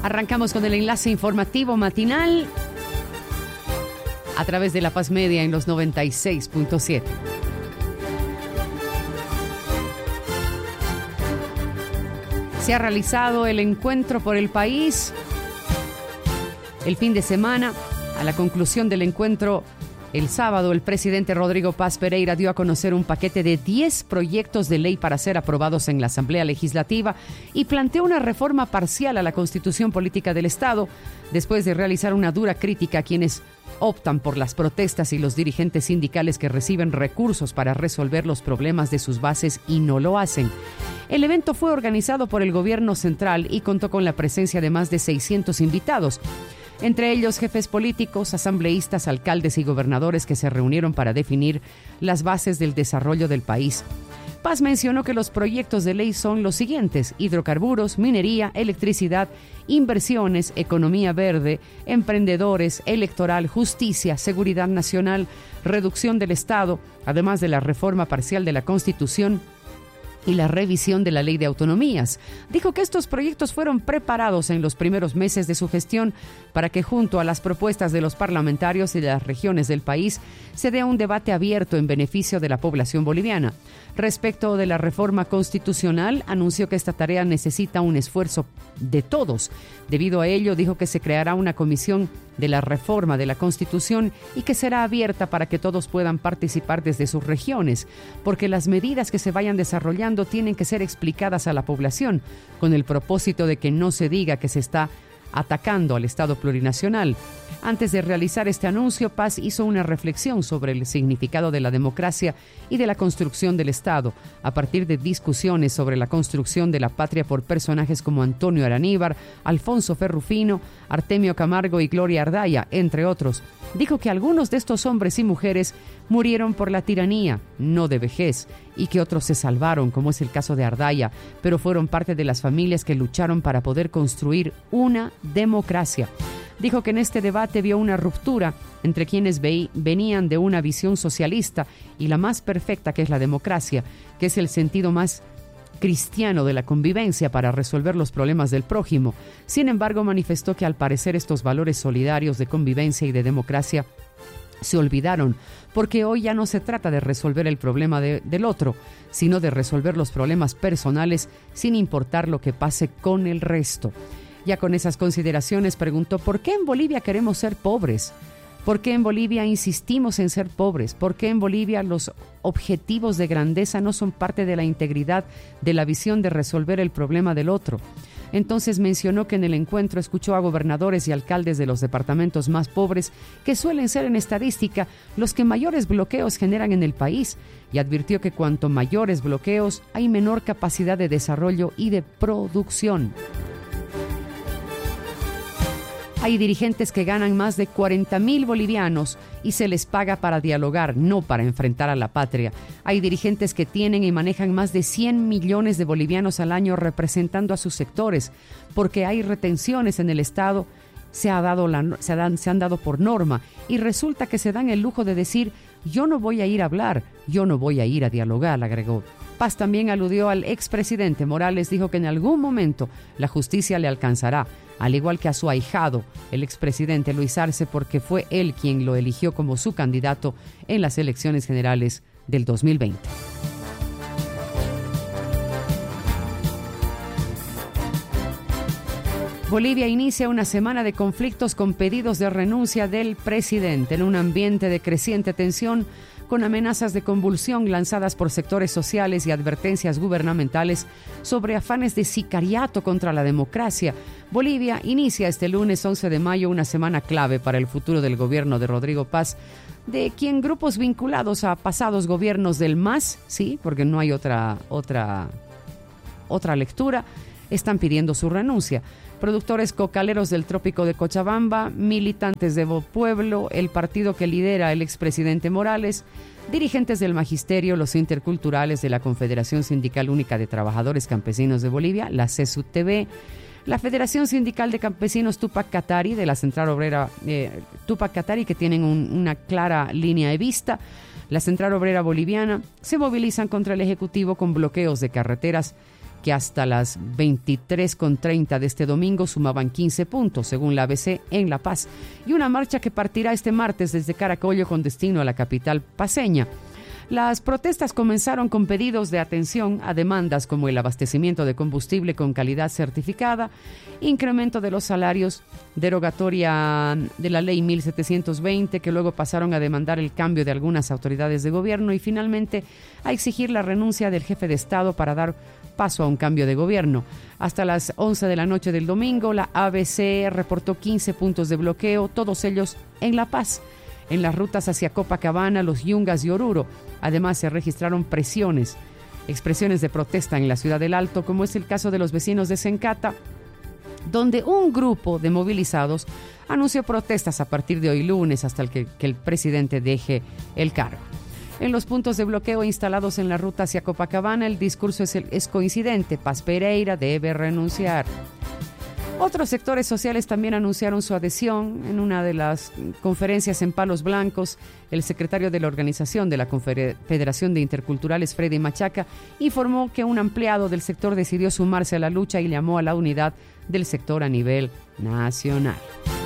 Arrancamos con el enlace informativo matinal a través de La Paz Media en los 96.7. Se ha realizado el encuentro por el país el fin de semana. A la conclusión del encuentro, el sábado, el presidente Rodrigo Paz Pereira dio a conocer un paquete de 10 proyectos de ley para ser aprobados en la Asamblea Legislativa y planteó una reforma parcial a la Constitución Política del Estado, después de realizar una dura crítica a quienes optan por las protestas y los dirigentes sindicales que reciben recursos para resolver los problemas de sus bases y no lo hacen. El evento fue organizado por el gobierno central y contó con la presencia de más de 600 invitados, entre ellos jefes políticos, asambleístas, alcaldes y gobernadores que se reunieron para definir las bases del desarrollo del país. Paz mencionó que los proyectos de ley son los siguientes: hidrocarburos, minería, electricidad, inversiones, economía verde, emprendedores, electoral, justicia, seguridad nacional, reducción del Estado, además de la reforma parcial de la Constitución y la revisión de la Ley de Autonomías. Dijo que estos proyectos fueron preparados en los primeros meses de su gestión para que, junto a las propuestas de los parlamentarios y de las regiones del país, se dé un debate abierto en beneficio de la población boliviana. Respecto de la reforma constitucional, anunció que esta tarea necesita un esfuerzo de todos. Debido a ello, dijo que se creará una comisión de la reforma de la Constitución y que será abierta para que todos puedan participar desde sus regiones, porque las medidas que se vayan desarrollando tienen que ser explicadas a la población, con el propósito de que no se diga que se está atacando al Estado plurinacional. Antes de realizar este anuncio, Paz hizo una reflexión sobre el significado de la democracia y de la construcción del Estado, a partir de discusiones sobre la construcción de la patria por personajes como Antonio Araníbar, Alfonso Ferrufino, Artemio Camargo y Gloria Ardaya, entre otros. Dijo que algunos de estos hombres y mujeres murieron por la tiranía, no de vejez, y que otros se salvaron, como es el caso de Ardaya, pero fueron parte de las familias que lucharon para poder construir una democracia. Dijo que en este debate vio una ruptura entre quienes venían de una visión socialista y la más perfecta, que es la democracia, que es el sentido más cristiano de la convivencia para resolver los problemas del prójimo. Sin embargo, manifestó que al parecer estos valores solidarios de convivencia y de democracia se olvidaron, porque hoy ya no se trata de resolver el problema del otro, sino de resolver los problemas personales sin importar lo que pase con el resto. Ya con esas consideraciones preguntó: ¿por qué en Bolivia queremos ser pobres? ¿Por qué en Bolivia insistimos en ser pobres? ¿Por qué en Bolivia los objetivos de grandeza no son parte de la integridad de la visión de resolver el problema del otro? Entonces mencionó que en el encuentro escuchó a gobernadores y alcaldes de los departamentos más pobres, que suelen ser en estadística los que mayores bloqueos generan en el país, y advirtió que cuanto mayores bloqueos hay menor capacidad de desarrollo y de producción. Hay dirigentes que ganan más de 40.000 bolivianos y se les paga para dialogar, no para enfrentar a la patria. Hay dirigentes que tienen y manejan más de 100 millones de bolivianos al año representando a sus sectores, porque hay retenciones en el Estado, se han dado por norma, y resulta que se dan el lujo de decir: yo no voy a ir a hablar, yo no voy a ir a dialogar, agregó. Paz también aludió al expresidente Morales. Dijo que en algún momento la justicia le alcanzará, al igual que a su ahijado, el expresidente Luis Arce, porque fue él quien lo eligió como su candidato en las elecciones generales del 2020. Bolivia inicia una semana de conflictos con pedidos de renuncia del presidente en un ambiente de creciente tensión, con amenazas de convulsión lanzadas por sectores sociales y advertencias gubernamentales sobre afanes de sicariato contra la democracia. Bolivia inicia este lunes 11 de mayo una semana clave para el futuro del gobierno de Rodrigo Paz, de quien grupos vinculados a pasados gobiernos del MAS, sí, porque no hay otra lectura, están pidiendo su renuncia. Productores cocaleros del trópico de Cochabamba, militantes de Pueblo, el partido que lidera el expresidente Morales, dirigentes del magisterio, los interculturales de la Confederación Sindical Única de Trabajadores Campesinos de Bolivia, la CSUTV, la Federación Sindical de Campesinos Tupac Katari, de la Central Obrera Tupac Katari, que tienen una clara línea de vista, la Central Obrera Boliviana, se movilizan contra el Ejecutivo con bloqueos de carreteras que hasta las 23:30 de este domingo sumaban 15 puntos, según la ABC, en La Paz, y una marcha que partirá este martes desde Caracollo con destino a la capital paceña. Las protestas comenzaron con pedidos de atención a demandas como el abastecimiento de combustible con calidad certificada, incremento de los salarios, derogatoria de la ley 1720, que luego pasaron a demandar el cambio de algunas autoridades de gobierno y finalmente a exigir la renuncia del jefe de Estado para dar paso a un cambio de gobierno. Hasta las 11 de la noche del domingo, la ABC reportó 15 puntos de bloqueo, todos ellos en La Paz, en las rutas hacia Copacabana, Los Yungas y Oruro. Además, se registraron expresiones de protesta en la ciudad del Alto, como es el caso de los vecinos de Sencata, donde un grupo de movilizados anunció protestas a partir de hoy lunes hasta que el presidente deje el cargo. En los puntos de bloqueo instalados en la ruta hacia Copacabana, el discurso es coincidente: Paz Pereira debe renunciar. Otros sectores sociales también anunciaron su adhesión. En una de las conferencias en Palos Blancos, el secretario de la organización de la Confederación de Interculturales, Freddy Machaca, informó que un ampliado del sector decidió sumarse a la lucha y llamó a la unidad del sector a nivel nacional.